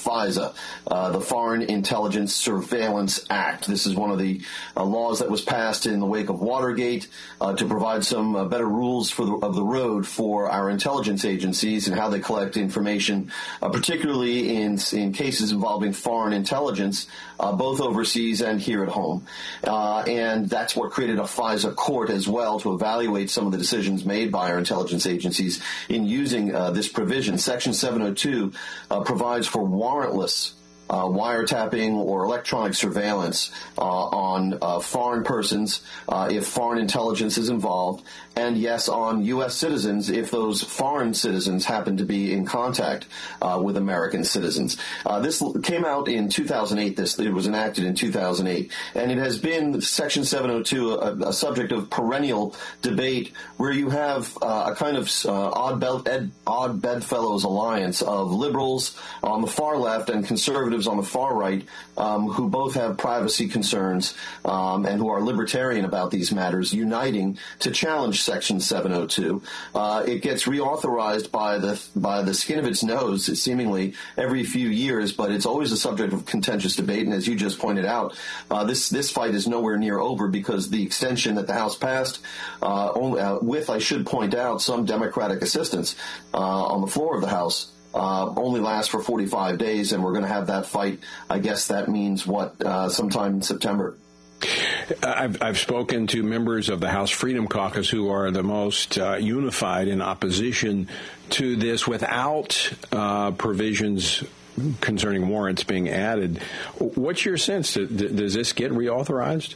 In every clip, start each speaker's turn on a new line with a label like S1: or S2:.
S1: FISA, the Foreign Intelligence Surveillance Act. This is one of the laws that was passed in the wake of Watergate to provide some better rules of the road for our intelligence agencies and how they collect information, particularly in cases involving foreign intelligence, both overseas and here at home. And that's what created a FISA court as well to evaluate some of the decisions made by our intelligence agencies in using this provision. Section 702 provides for warrantless wiretapping or electronic surveillance on foreign persons if foreign intelligence is involved, and yes, on U.S. citizens if those foreign citizens happen to be in contact with American citizens. This came out in 2008. It was enacted in 2008, and it has been, Section 702, a subject of perennial debate where you have a kind of odd bedfellows alliance of liberals on the far left and conservatives on the far right, who both have privacy concerns and who are libertarian about these matters, uniting to challenge Section 702. It gets reauthorized by the skin of its nose, seemingly every few years, but it's always a subject of contentious debate. And as you just pointed out, this fight is nowhere near over because the extension that the House passed, with, I should point out, some Democratic assistance on the floor of the House, only lasts for 45 days, and we're going to have that fight. I guess that means sometime in September.
S2: I've spoken to members of the House Freedom Caucus who are the most unified in opposition to this without provisions concerning warrants being added. What's your sense? Does this get reauthorized?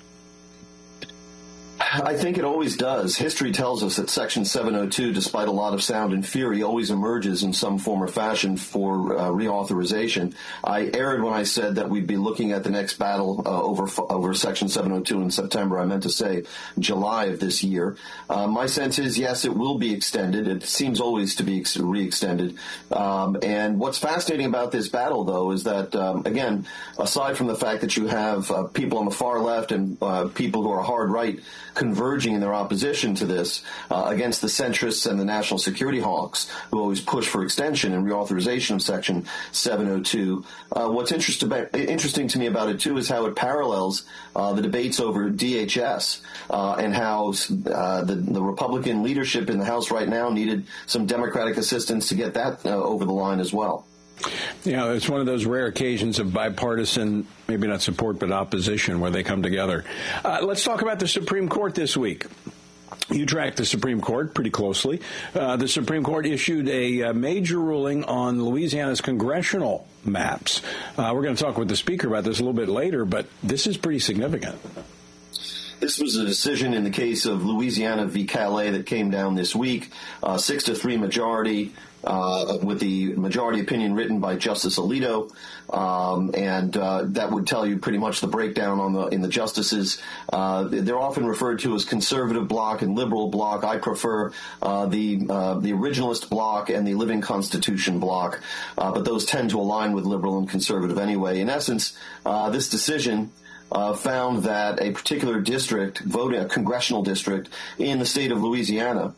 S1: I think it always does. History tells us that Section 702, despite a lot of sound and fury, always emerges in some form or fashion for reauthorization. I erred when I said that we'd be looking at the next battle over Section 702 in September. I meant to say July of this year. My sense is, yes, it will be extended. It seems always to be re-extended. And what's fascinating about this battle, though, is that, again, aside from the fact that you have people on the far left and people who are hard right converging in their opposition to this against the centrists and the national security hawks who always push for extension and reauthorization of Section 702. What's interesting to me about it, too, is how it parallels the debates over DHS and how the Republican leadership in the House right now needed some Democratic assistance to get that over the line as well.
S2: Yeah, it's one of those rare occasions of bipartisan, maybe not support, but opposition where they come together. Let's talk about the Supreme Court this week. You track the Supreme Court pretty closely. The Supreme Court issued a major ruling on Louisiana's congressional maps. We're going to talk with the Speaker about this a little bit later, but this is pretty significant.
S1: This was a decision in the case of Louisiana v. Calais that came down this week, 6-3 majority, with the majority opinion written by Justice Alito, and that would tell you pretty much the breakdown in the justices. They're often referred to as conservative bloc and liberal bloc. I prefer the originalist bloc and the living constitution bloc, but those tend to align with liberal and conservative anyway. In essence, this decision found that a particular district, a congressional district in the state of Louisiana,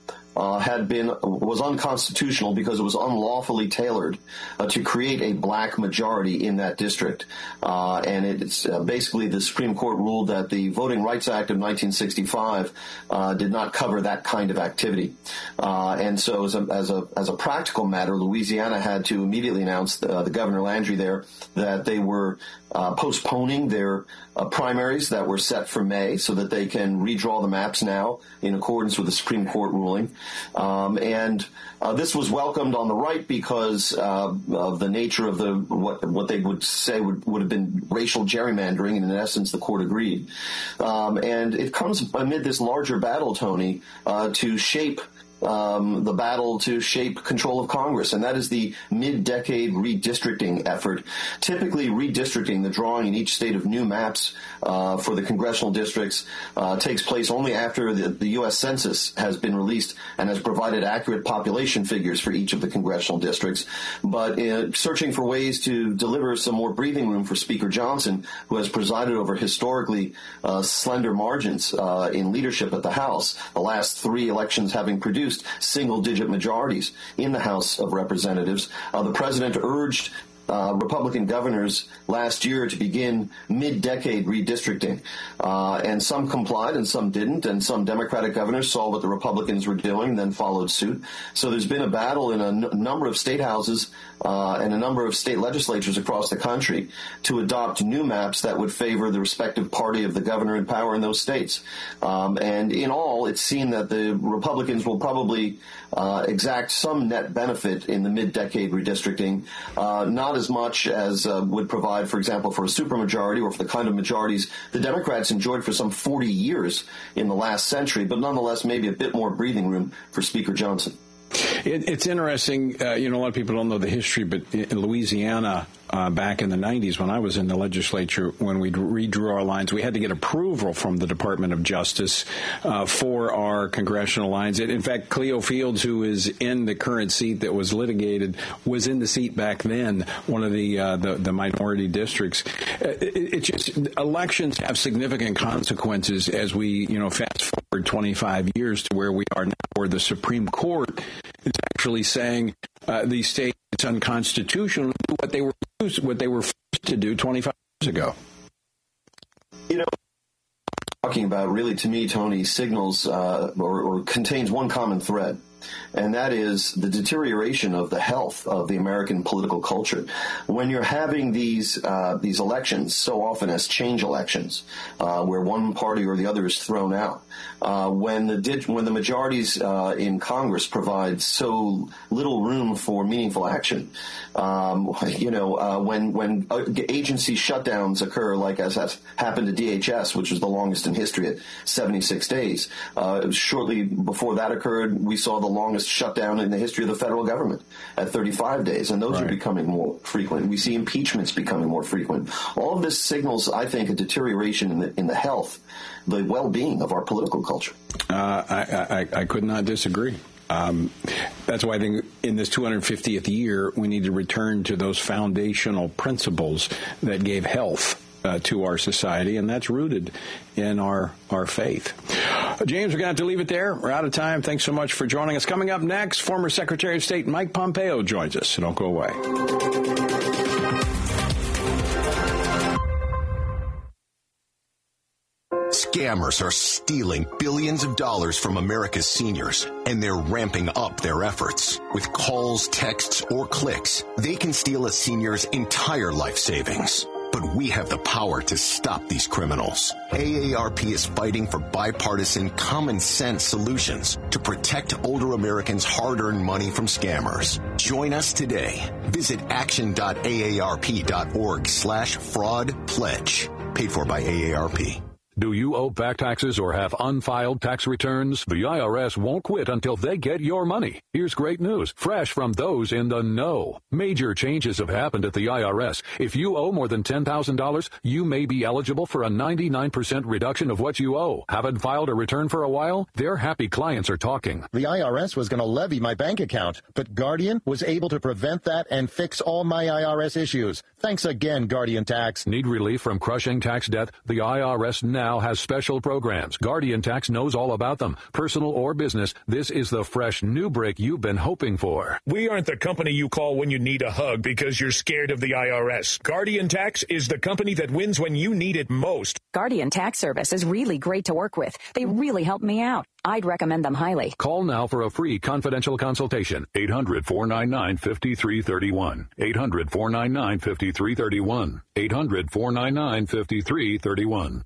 S1: was unconstitutional because it was unlawfully tailored to create a black majority in that district. And it's basically the Supreme Court ruled that the Voting Rights Act of 1965 did not cover that kind of activity. And so as a practical matter, Louisiana had to immediately announce, the Governor Landry there, that they were postponing their primaries that were set for May so that they can redraw the maps now in accordance with the Supreme Court ruling. And this was welcomed on the right because of the nature of what they would say would have been racial gerrymandering, and in essence the court agreed. And it comes amid this larger battle, Tony, to shape the battle to shape control of Congress, and that is the mid-decade redistricting effort. Typically, redistricting, the drawing in each state of new maps for the congressional districts, takes place only after the U.S. Census has been released and has provided accurate population figures for each of the congressional districts. But searching for ways to deliver some more breathing room for Speaker Johnson, who has presided over historically slender margins in leadership at the House, the last three elections having produced single-digit majorities in the House of Representatives, the president urged Republican governors last year to begin mid-decade redistricting. And some complied and some didn't, and some Democratic governors saw what the Republicans were doing and then followed suit. So there's been a battle in a number of state houses and a number of state legislatures across the country to adopt new maps that would favor the respective party of the governor in power in those states. And in all, it's seen that the Republicans will probably exact some net benefit in the mid-decade redistricting, not as much as would provide, for example, for a supermajority or for the kind of majorities the Democrats enjoyed for some 40 years in the last century, but nonetheless maybe a bit more breathing room for Speaker Johnson.
S2: It's interesting. A lot of people don't know the history, but in Louisiana, back in the 90s, when I was in the legislature, when we redrew our lines, we had to get approval from the Department of Justice for our congressional lines. In fact, Cleo Fields, who is in the current seat that was litigated, was in the seat back then, one of the minority districts. It's just elections have significant consequences as we, fast forward 25 years to where we are now, where the Supreme Court is actually saying these states it's unconstitutional to do what they were forced to do 25 years ago.
S1: Talking about really, to me, Tony, signals or contains one common thread, and that is the deterioration of the health of the American political culture. When you're having these elections, so often as change elections, where one party or the other is thrown out, when the majorities in Congress provide so little room for meaningful action, when agency shutdowns occur, like as has happened to DHS, which was the longest in history at 76 days. Shortly before that occurred, we saw the longest shutdown in the history of the federal government at 35 days, and those are becoming more frequent. We see impeachments becoming more frequent. All of this signals, I think, a deterioration in the health, the well-being of our political culture.
S2: I could not disagree. That's why I think in this 250th year, we need to return to those foundational principles that gave health to our society, and that's rooted in our faith. James, we're going to have to leave it there. We're out of time. Thanks so much for joining us. Coming up next, former Secretary of State Mike Pompeo joins us. So don't go away.
S3: Scammers are stealing billions of dollars from America's seniors, and they're ramping up their efforts. With calls, texts, or clicks, they can steal a senior's entire life savings. But we have the power to stop these criminals. AARP is fighting for bipartisan, common-sense solutions to protect older Americans' hard-earned money from scammers. Join us today. Visit action.aarp.org/fraud pledge. Paid for by AARP.
S4: Do you owe back taxes or have unfiled tax returns? The IRS won't quit until they get your money. Here's great news, fresh from those in the know. Major changes have happened at the IRS. If you owe more than $10,000, you may be eligible for a 99% reduction of what you owe. Haven't filed a return for a while? Their happy clients are talking.
S5: The IRS was going to levy my bank account, but Guardian was able to prevent that and fix all my IRS issues. Thanks again, Guardian Tax.
S4: Need relief from crushing tax debt? The IRS now has special programs. Guardian Tax knows all about them. Personal or business, this is the fresh new break you've been hoping for.
S6: We aren't the company you call when you need a hug because you're scared of the IRS. Guardian Tax is the company that wins when you need it most.
S7: Guardian Tax Service is really great to work with. They really helped me out. I'd recommend them highly.
S4: Call now for a free confidential consultation. 800-499-5331. 800-499-5331. 800-499-5331.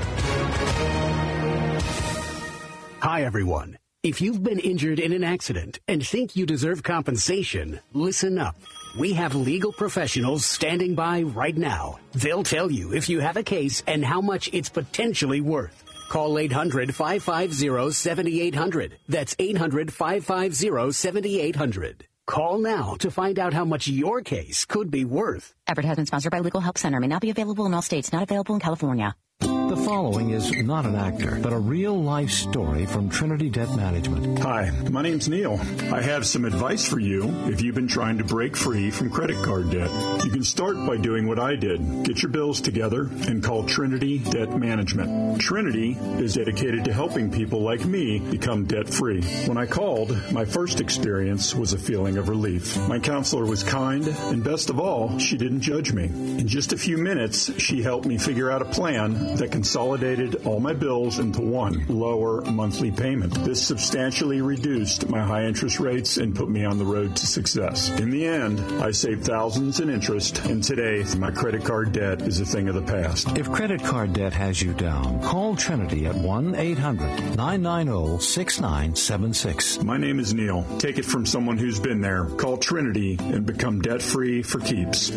S8: Hi, everyone. If you've been injured in an accident and think you deserve compensation, listen up. We have legal professionals standing by right now. They'll tell you if you have a case and how much it's potentially worth. Call 800-550-7800. That's 800-550-7800. Call now to find out how much your case could be worth.
S7: Advertisement sponsored by Legal Help Center. May not be available in all states. Not available in California.
S9: The The following is not an actor, but a real-life story from Trinity Debt Management.
S10: Hi, my name's Neil. I have some advice for you if you've been trying to break free from credit card debt. You can start by doing what I did. Get your bills together and call Trinity Debt Management. Trinity is dedicated to helping people like me become debt-free. When I called, my first experience was a feeling of relief. My counselor was kind, and best of all, she didn't judge me. In just a few minutes, she helped me figure out a plan that consolidated all my bills into one lower monthly payment. This substantially reduced my high interest rates and put me on the road to success. In the end, I saved thousands in interest, and today my credit card debt is a thing of the past.
S9: If credit card debt has you down, call Trinity at 1-800-990-6976.
S10: My name is Neil. Take it from someone who's been there. Call Trinity and become debt-free for keeps.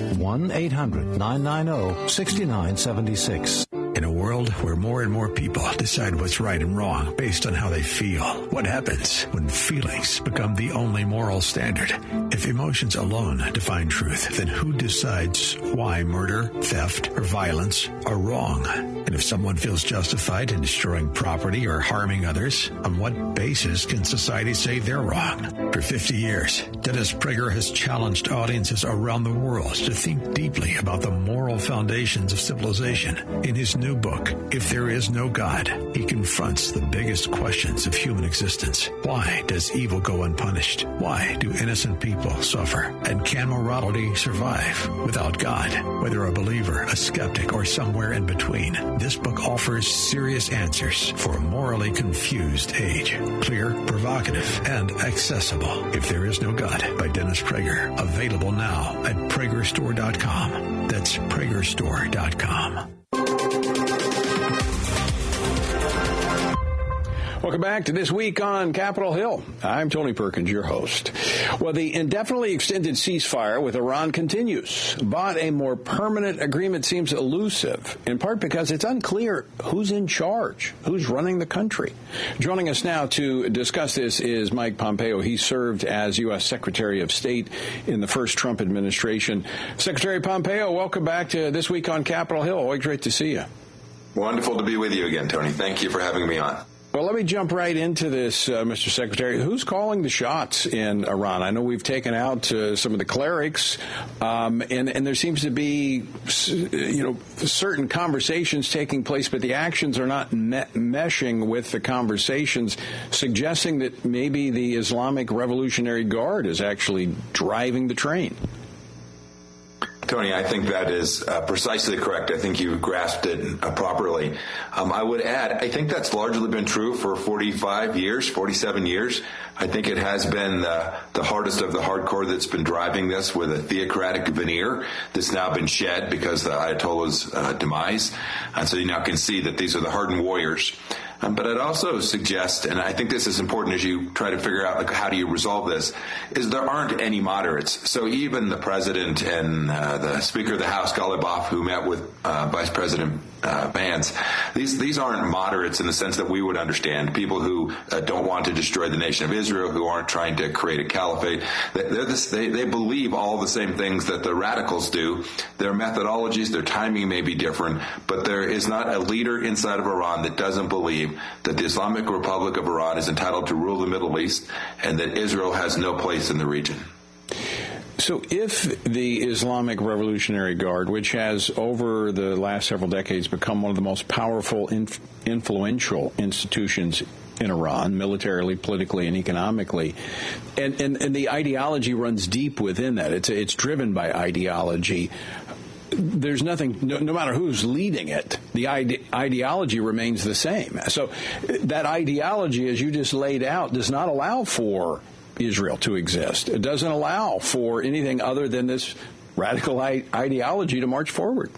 S9: 1-800-990-6976.
S11: In a world where more and more people decide what's right and wrong based on how they feel, what happens when feelings become the only moral standard? If emotions alone define truth, then who decides why murder, theft, or violence are wrong? And if someone feels justified in destroying property or harming others, on what basis can society say they're wrong? For 50 years, Dennis Prager has challenged audiences around the world to think deeply about the moral foundations of civilization. In his new book, If There Is No God, he confronts the biggest questions of human existence. Why does evil go unpunished? Why do innocent people suffer? And can morality survive without God? Whether a believer, a skeptic, or somewhere in between, this book offers serious answers for a morally confused age. Clear, provocative, and accessible. If There Is No God by Dennis Prager. Available now at PragerStore.com. That's PragerStore.com.
S2: Welcome back to This Week on Capitol Hill. I'm Tony Perkins, your host. Well, the indefinitely extended ceasefire with Iran continues, but a more permanent agreement seems elusive, in part because it's unclear who's in charge, who's running the country. Joining us now to discuss this is Mike Pompeo. He served as U.S. Secretary of State in the first Trump administration. Secretary Pompeo, welcome back to This Week on Capitol Hill. Always great to see you.
S12: Wonderful to be with you again, Tony. Thank you for having me on.
S2: Well, let me jump right into this, Mr. Secretary. Who's calling the shots in Iran? I know we've taken out some of the clerics, and there seems to be, certain conversations taking place, but the actions are not meshing with the conversations, suggesting that maybe the Islamic Revolutionary Guard is actually driving the train.
S12: Tony, I think that is precisely correct. I think you grasped it properly. I would add, I think that's largely been true for 47 years. I think it has been the hardest of the hardcore that's been driving this with a theocratic veneer that's now been shed because of the Ayatollah's demise. And so you now can see that these are the hardened warriors. But I'd also suggest, and I think this is important as you try to figure out how do you resolve this, is there aren't any moderates. So even the president and the Speaker of the House, Ghalibaf, who met with Vice President Vance, these aren't moderates in the sense that we would understand. People who don't want to destroy the nation of Israel, who aren't trying to create a caliphate. They believe all the same things that the radicals do. Their methodologies, their timing may be different, but there is not a leader inside of Iran that doesn't believe that the Islamic Republic of Iran is entitled to rule the Middle East and that Israel has no place in the region.
S2: So if the Islamic Revolutionary Guard, which has over the last several decades become one of the most powerful, influential institutions in Iran, militarily, politically, and economically, and the ideology runs deep within that. It's driven by ideology. There's nothing, no matter who's leading it, the ideology remains the same. So that ideology, as you just laid out, does not allow for Israel to exist. It doesn't allow for anything other than this radical ideology to march forward.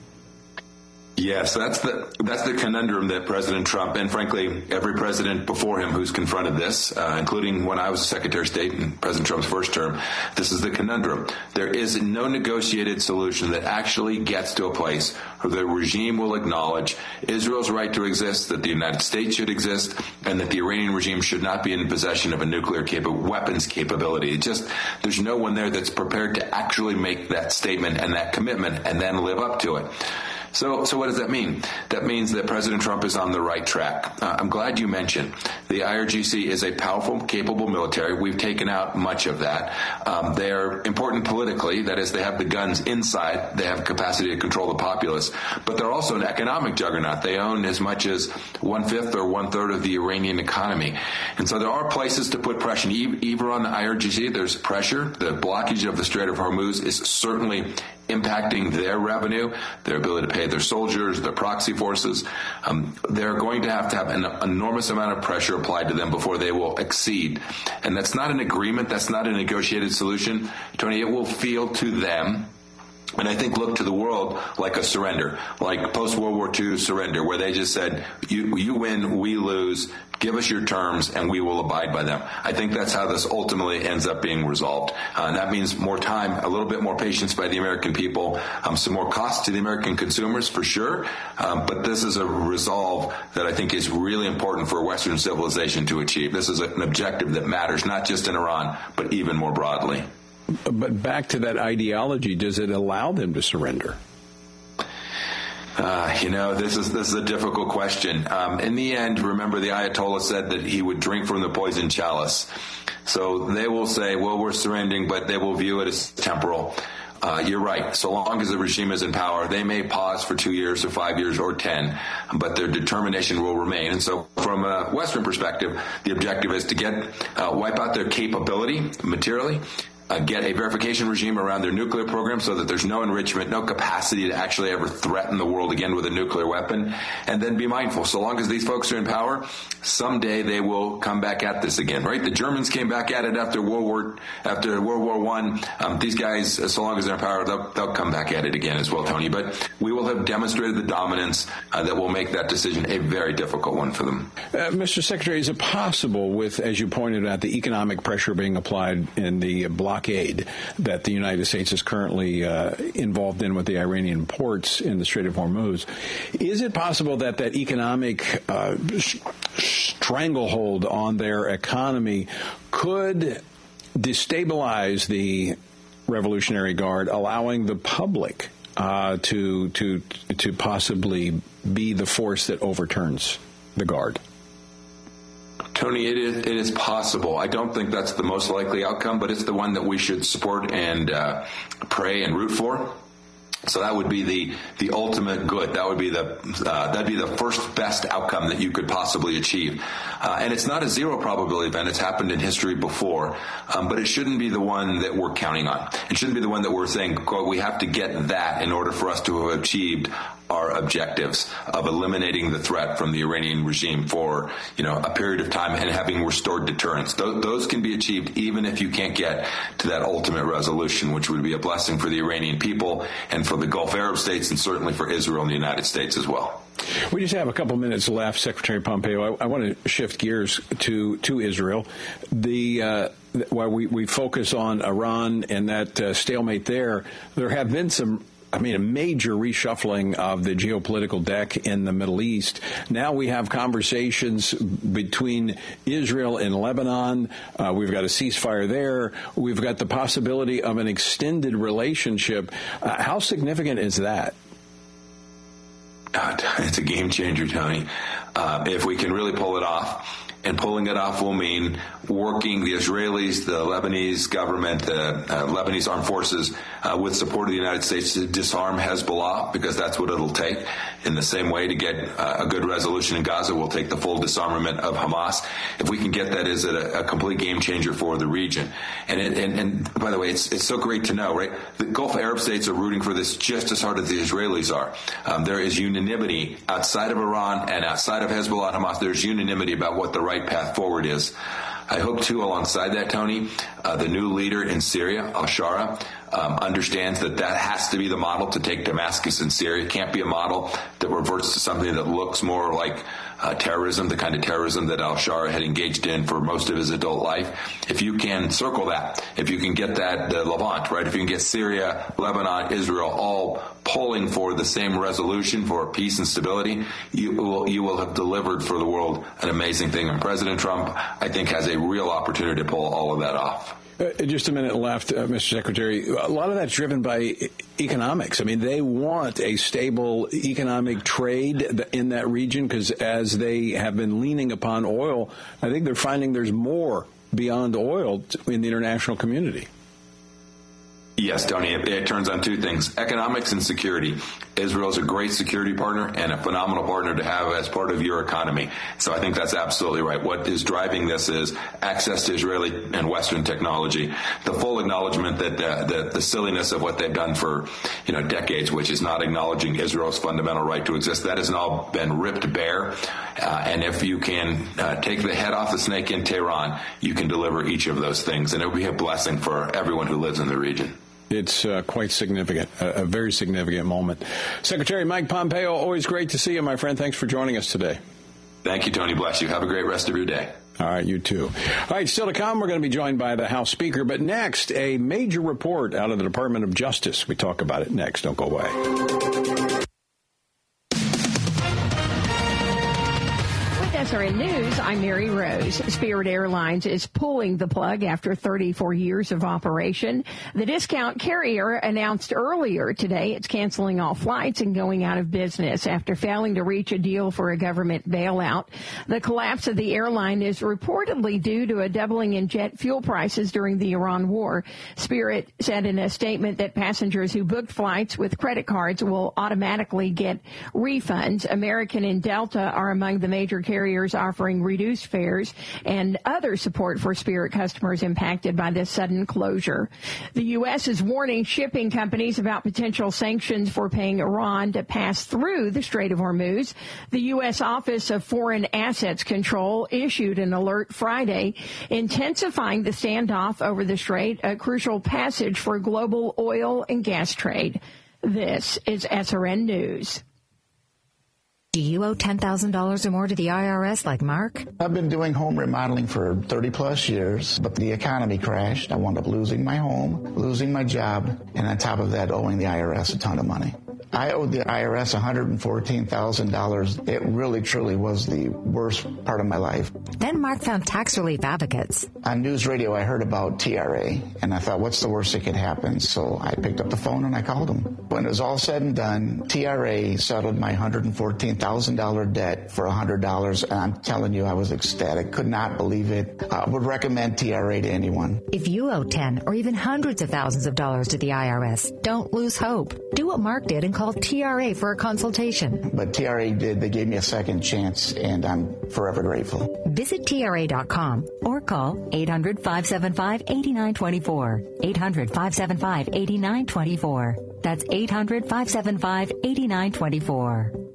S12: Yes, that's the conundrum that President Trump and, frankly, every president before him who's confronted this, including when I was Secretary of State in President Trump's first term, this is the conundrum. There is no negotiated solution that actually gets to a place where the regime will acknowledge Israel's right to exist, that the United States should exist, and that the Iranian regime should not be in possession of a nuclear weapons capability. There's no one there that's prepared to actually make that statement and that commitment and then live up to it. So what does that mean? That means that President Trump is on the right track. I'm glad you mentioned the IRGC is a powerful, capable military. We've taken out much of that. They're important politically. That is, they have the guns inside. They have capacity to control the populace. But they're also an economic juggernaut. They own as much as 1/5 or 1/3 of the Iranian economy. And so there are places to put pressure. Even on the IRGC, there's pressure. The blockage of the Strait of Hormuz is certainly impacting their revenue, their ability to pay their soldiers, their proxy forces. They're going to have an enormous amount of pressure applied to them before they will accede. And that's not an agreement. That's not a negotiated solution. Tony, it will feel to them, and I think look to the world like a surrender, like post-World War II surrender, where they just said, you win, we lose, give us your terms, and we will abide by them. I think that's how this ultimately ends up being resolved. And that means more time, a little bit more patience by the American people, some more cost to the American consumers for sure. But this is a resolve that I think is really important for Western civilization to achieve. This is an objective that matters, not just in Iran, but even more broadly.
S2: But back to that ideology, does it allow them to surrender?
S12: This is a difficult question. In the end, remember, the Ayatollah said that he would drink from the poison chalice. So they will say, well, we're surrendering, but they will view it as temporal. You're right. So long as the regime is in power, they may pause for 2 years or 5 years or 10, but their determination will remain. And so from a Western perspective, the objective is to wipe out their capability materially, get a verification regime around their nuclear program so that there's no enrichment, no capacity to actually ever threaten the world again with a nuclear weapon, and then be mindful. So long as these folks are in power, someday they will come back at this again, right? The Germans came back at it after World War I. These guys, so long as they're in power, they'll come back at it again as well, Tony. But we will have demonstrated the dominance that will make that decision a very difficult one for them.
S2: Mr. Secretary, is it possible with, as you pointed out, the economic pressure being applied in the blockade that the United States is currently involved in with the Iranian ports in the Strait of Hormuz, is it possible that economic stranglehold on their economy could destabilize the Revolutionary Guard, allowing the public to possibly be the force that overturns the Guard?
S12: Tony, it is possible. I don't think that's the most likely outcome, but it's the one that we should support and pray and root for. So that would be the ultimate good. That would be that'd be the first best outcome that you could possibly achieve. And it's not a zero probability event. It's happened in history before, but it shouldn't be the one that we're counting on. It shouldn't be the one that we're saying, quote, we have to get that in order for us to have achieved our objectives of eliminating the threat from the Iranian regime for, a period of time and having restored deterrence. Those can be achieved even if you can't get to that ultimate resolution, which would be a blessing for the Iranian people and for the Gulf Arab states and certainly for Israel and the United States as well.
S2: We just have a couple minutes left, Secretary Pompeo. I want to shift gears to Israel. While we focus on Iran and that stalemate there have been a major reshuffling of the geopolitical deck in the Middle East. Now we have conversations between Israel and Lebanon. We've got a ceasefire there. We've got the possibility of an extended relationship. How significant is that?
S12: It's a game changer, Tony. If we can really pull it off. And pulling it off will mean working the Israelis, the Lebanese government, the Lebanese armed forces with support of the United States to disarm Hezbollah, because that's what it'll take. In the same way, to get a good resolution in Gaza, we'll take the full disarmament of Hamas. If we can get that, is it a complete game changer for the region? And by the way, it's so great to know, right? The Gulf Arab states are rooting for this just as hard as the Israelis are. There is unanimity outside of Iran and outside of Hezbollah and Hamas. There's unanimity about what the right path forward is. I hope, too, alongside that, Tony, the new leader in Syria, al-Shara, understands that has to be the model to take Damascus in Syria. It can't be a model that reverts to something that looks more like terrorism, the kind of terrorism that al-Shara had engaged in for most of his adult life. If you can circle that, if you can get the Levant, right, if you can get Syria, Lebanon, Israel all pulling for the same resolution for peace and stability, you will have delivered for the world an amazing thing. And President Trump, I think, has a real opportunity to pull all of that off.
S2: Just a minute left, Mr. Secretary. A lot of that's driven by economics. I mean, they want a stable economic trade in that region because as they have been leaning upon oil, I think they're finding there's more beyond oil in the international community.
S12: Yes, Tony, it turns on two things, economics and security. Israel's a great security partner and a phenomenal partner to have as part of your economy. So I think that's absolutely right. What is driving this is access to Israeli and Western technology, the full acknowledgement that the silliness of what they've done for decades, which is not acknowledging Israel's fundamental right to exist, that has now been ripped bare. And if you can take the head off the snake in Tehran, you can deliver each of those things. And it will be a blessing for everyone who lives in the region.
S2: It's quite significant, a very significant moment. Secretary Mike Pompeo, always great to see you, my friend. Thanks for joining us today.
S12: Thank you, Tony. Bless you. Have a great rest of your day.
S2: All right, you too. All right, still to come, we're going to be joined by the House Speaker. But next, a major report out of the Department of Justice. We talk about it next. Don't go away.
S13: SRN News, I'm Mary Rose. Spirit Airlines is pulling the plug after 34 years of operation. The discount carrier announced earlier today it's canceling all flights and going out of business after failing to reach a deal for a government bailout. The collapse of the airline is reportedly due to a doubling in jet fuel prices during the Iran war. Spirit said in a statement that passengers who booked flights with credit cards will automatically get refunds. American and Delta are among the major carriers offering reduced fares and other support for Spirit customers impacted by this sudden closure. The U.S. is warning shipping companies about potential sanctions for paying Iran to pass through the Strait of Hormuz. The U.S. Office of Foreign Assets Control issued an alert Friday intensifying the standoff over the strait, a crucial passage for global oil and gas trade. This is SRN News.
S14: Do you owe $10,000 or more to the IRS like Mark?
S15: I've been doing home remodeling for 30 plus years, but the economy crashed. I wound up losing my home, losing my job, and on top of that, owing the IRS a ton of money. I owed the IRS $114,000. It really, truly was the worst part of my life.
S14: Then Mark found tax relief advocates.
S15: On news radio, I heard about TRA, and I thought, what's the worst that could happen? So I picked up the phone and I called them. When it was all said and done, TRA settled my $114,000 debt for $100, and I'm telling you, I was ecstatic. Could not believe it. I would recommend TRA to anyone.
S14: If you owe 10 or even hundreds of thousands of dollars to the IRS, don't lose hope. Do what Mark did and call TRA for a consultation.
S15: But TRA did. They gave me a second chance, and I'm forever grateful.
S14: Visit TRA.com or call 800-575-8924. 800-575-8924. That's 800-575-8924.